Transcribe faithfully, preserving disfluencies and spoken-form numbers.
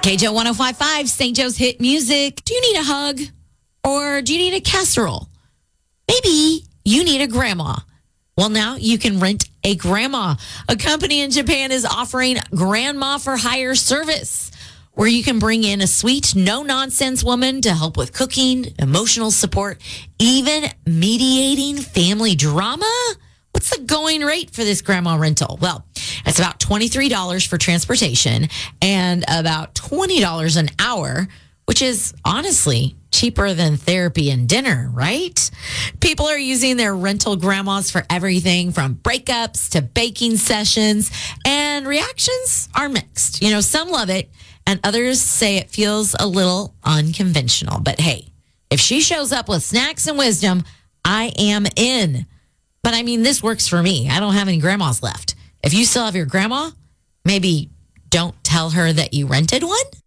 K J O one oh five point five, Saint Joe's Hit Music. Do you need a hug? Or do you need a casserole? Maybe you need a grandma. Well, now you can rent a grandma. A company in Japan is offering grandma for hire service, where you can bring in a sweet, no-nonsense woman to help with cooking, emotional support, even mediating family drama. What's the going rate for this grandma rental? Well, it's about twenty-three dollars for transportation and about twenty dollars an hour, which is honestly cheaper than therapy and dinner, right? People are using their rental grandmas for everything from breakups to baking sessions, and reactions are mixed. You know, some love it, and others say it feels a little unconventional. But hey, if she shows up with snacks and wisdom, I am in. But I mean, this works for me. I don't have any grandmas left. If you still have your grandma, maybe don't tell her that you rented one.